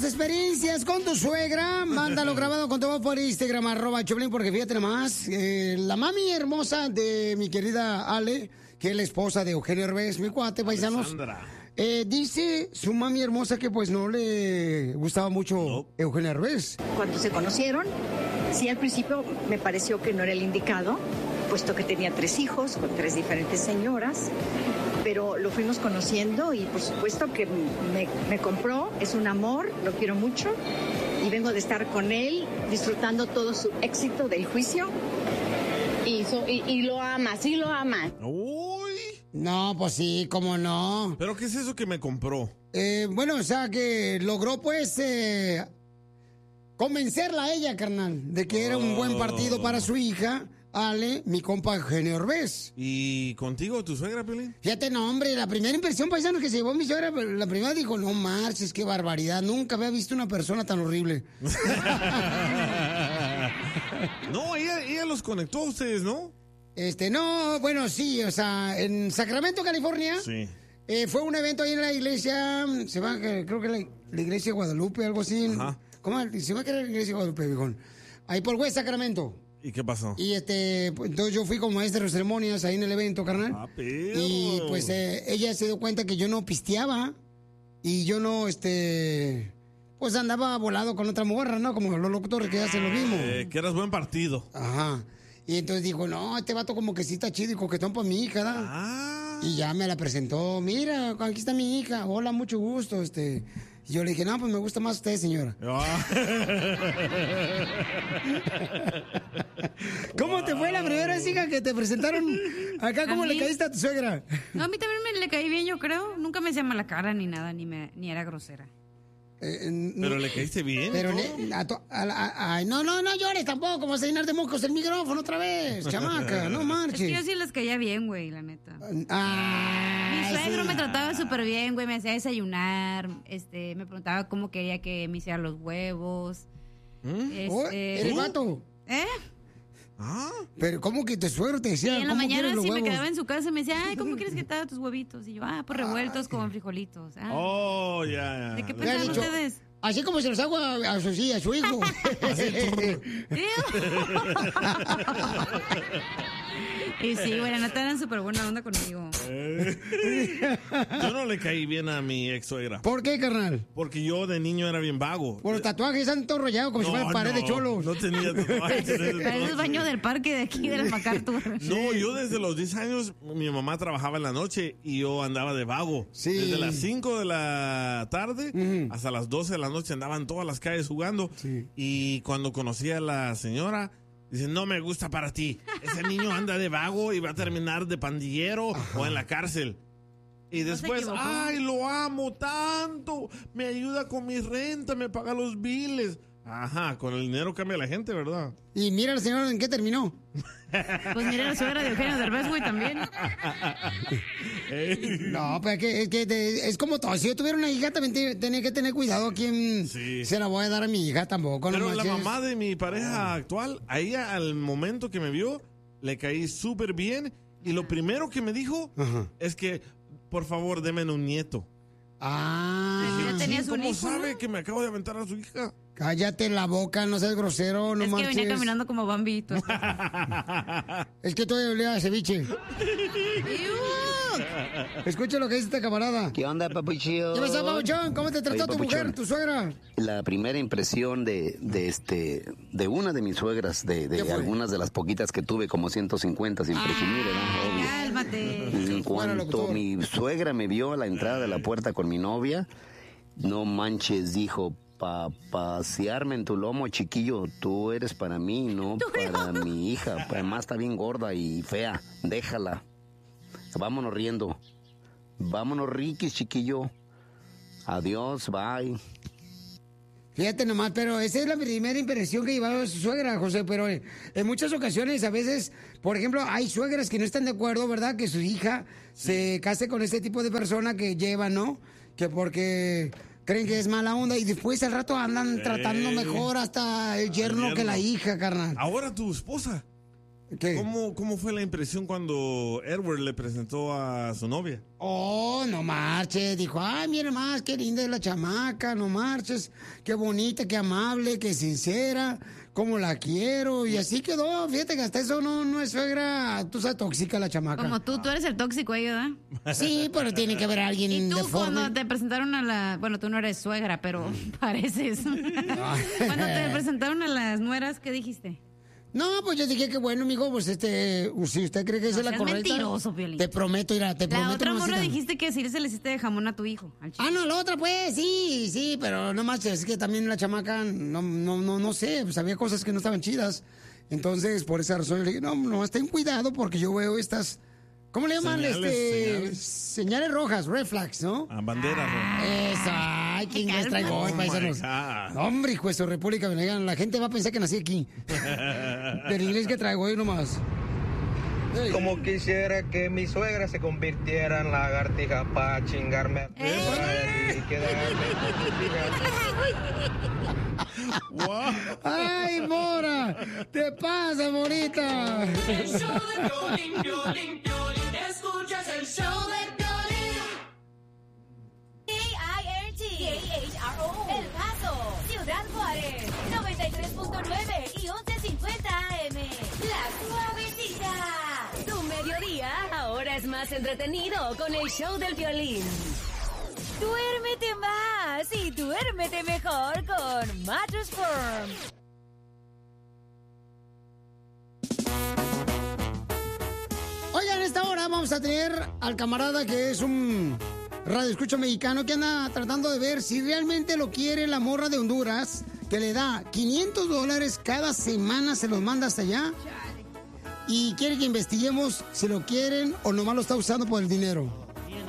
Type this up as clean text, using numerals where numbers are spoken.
experiencias con tu suegra, mándalo grabado con tu voz por Instagram, @Choplin, porque fíjate nomás, la mami hermosa de mi querida Ale, que es la esposa de Eugenio Derbez, mi cuate, paisanos. Dice su mami hermosa que pues no le gustaba mucho Eugenio Derbez. Cuando se conocieron, sí, al principio me pareció que no era el indicado, puesto que tenía 3 hijos con 3 diferentes señoras, pero lo fuimos conociendo y por supuesto que me compró, es un amor, lo quiero mucho y vengo de estar con él disfrutando todo su éxito del juicio. Y lo ama, sí lo ama. Uy. No, pues sí, cómo no. ¿Pero qué es eso que me compró? Bueno, o sea, que logró pues convencerla a ella, carnal, de que era un buen partido para su hija, Ale, mi compa Eugenio Derbez. ¿Y contigo, tu suegra, Pelín? Fíjate, no, hombre, la primera impresión, paisano, que se llevó mi suegra, la primera dijo, no marches, qué barbaridad, nunca había visto una persona tan horrible. No, ella los conectó a ustedes, ¿no? No, bueno, sí, o sea, en Sacramento, California. Sí. Fue un evento ahí en la iglesia, creo que la iglesia de Guadalupe, algo así. Ajá. ¿Cómo? Se me queda la iglesia de Guadalupe, viejón. Ahí por West Sacramento. ¿Y qué pasó? Y pues, entonces yo fui como maestro de ceremonias ahí en el evento, carnal. Ah, pero... Y pues ella se dio cuenta que yo no pisteaba y yo no, pues andaba volado con otra morra, ¿no? Como los locutores que hacen lo mismo. Que eras buen partido. Ajá. Y entonces dijo, no, este vato como que sí está chido y coquetón para mi hija, ¿da? Ah. Y ya me la presentó, mira, aquí está mi hija, hola, mucho gusto, Y yo le dije, no, pues me gusta más usted, señora. ¿Cómo te fue la primera vez, hija, que te presentaron acá? ¿Cómo le caíste a tu suegra? No, a mí también me le caí bien, yo creo. Nunca me hacía mala cara ni nada, ni era grosera. Pero le caíste bien. Pero no llores tampoco, como vas a llenar de mocos el micrófono otra vez, chamaca, no marches. Es que yo sí les caía bien, güey, la neta. Mi suegro me trataba súper bien, güey, me hacía desayunar, me preguntaba cómo quería que me hiciera los huevos. ¿El vato? Pero ¿cómo que tu suegro te decía? Y en la mañana sí me quedaba en su casa y me decía, ay, ¿cómo quieres que te haga tus huevitos? Y yo, pues revueltos con frijolitos. Ya. ¿De qué pensaban ustedes? Así como se los hago a su hijo. Y sí, güey, la neta eran súper buena onda conmigo. Yo no le caí bien a mi ex suegra. ¿Por qué, carnal? Porque yo de niño era bien vago. Por los tatuajes están todos rollados como si fueran pared de cholos. No tenía tatuajes. Parece el baño del parque de aquí, de la MacArthur. No, yo desde los 10 años, mi mamá trabajaba en la noche y yo andaba de vago. Sí. Desde las 5 de la tarde hasta las 12 de la noche andaba en todas las calles jugando. Sí. Y cuando conocí a la señora, dice, no me gusta para ti. Ese niño anda de vago y va a terminar de pandillero o en la cárcel. Y después, ay, lo amo tanto. Me ayuda con mi renta, me paga los biles. Ajá, con el dinero cambia la gente, ¿verdad? Y mira la señora en qué terminó. Pues mira la suegra de Eugenio Derbez, güey, también. No, pues es como todo. Si yo tuviera una hija, también tenía que tener cuidado a quién se la voy a dar a mi hija tampoco. Pero no la mamá de mi pareja actual, a ella al momento que me vio, le caí súper bien. Y lo primero que me dijo es que, por favor, deme un nieto. ¿Ya tenías un ¿Cómo hijo? sabe que me acabo de aventar a su hija? Cállate la boca, no seas grosero, no es marches. que venía caminando como Bambito. Es que todavía olía a ceviche. Escucha lo que dice esta camarada. ¿Qué onda, papuchón? ¿Qué pasó, papuchón? ¿Cómo te trató tu mujer, tu suegra? La primera impresión de una de mis suegras, de algunas de las poquitas que tuve, como 150, sin presumir, ¿verdad? Obvio. Cálmate. En cuanto mi suegra me vio a la entrada de la puerta con mi novia, no manches, dijo, pasearme en tu lomo, chiquillo, tú eres para mí, no para mi hija. Además está bien gorda y fea, déjala. Vámonos riendo. Vámonos riquis, chiquillo. Adiós, bye. Fíjate nomás, pero esa es la primera impresión que llevaba su suegra, José, pero en muchas ocasiones, a veces, por ejemplo, hay suegras que no están de acuerdo, ¿verdad? Que su hija se case con este tipo de persona que lleva, ¿no? Que porque creen que es mala onda y después al rato andan tratando mejor hasta el yerno que la hija, carnal. Ahora tu esposa. ¿Qué? ¿Cómo fue la impresión cuando Edward le presentó a su novia? Oh, no marches. Dijo, ay, mira más, qué linda es la chamaca, no marches. Qué bonita, qué amable, qué sincera, cómo la quiero. Y así quedó. Fíjate que hasta eso no es suegra, tú sabes, tóxica la chamaca. Como tú eres el tóxico ahí, ¿verdad? Sí, pero tiene que haber alguien ¿Y tú deforme. cuando te presentaron a la... Bueno, tú no eres suegra, pero pareces. Cuando te presentaron a las nueras, ¿qué dijiste? No, pues yo dije que bueno, mijo, pues si usted cree que esa es la seas correcta. mentiroso, Piolín. Te prometo, te prometo. La otra mamacita. morra dijiste que sí se le hiciste de jamón a tu hijo. Al chico. Ah, no, la otra pues, sí, pero no más, es que también la chamaca, no sé, pues había cosas que no estaban chidas. Entonces, por esa razón, le dije, no, ten cuidado porque yo veo estas, ¿cómo le llaman? Señales rojas, red flags, ¿no? Banderas rojas. Esa, ay, ¿quién les traigo hoy, paisanos? No, hombre, hijo de su República Dominicana, la gente va a pensar que nací aquí. Del inglés que traigo hoy nomás. Como quisiera que mi suegra se convirtiera en lagartija para chingarme y quedarme. ¡Ay, Mora! ¡Te pasa, Morita! El show de Piolín, Piolín, Piolín. Escuchas el show de Piolín. KIRT-KHRO, El Paso, Ciudad Juárez, 93.9 y 1150 AM. La Suavecita. Tu mediodía ahora es más entretenido con el show del Piolín. Duérmete más y duérmete mejor con Mattress Firm. Oigan, en esta hora vamos a tener al camarada que es un radioescucha mexicano que anda tratando de ver si realmente lo quiere la morra de Honduras, que le da $500 cada semana, se los manda hasta allá. Y quiere que investiguemos si lo quieren o nomás lo está usando por el dinero.